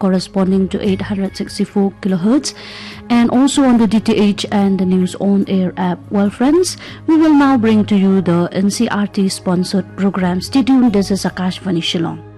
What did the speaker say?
corresponding to 864 kilohertz, and also on the DTH and the News On Air app. Well, friends, we will now bring to you the NCRT sponsored program. Stay tuned. This is Akashvani Shillong.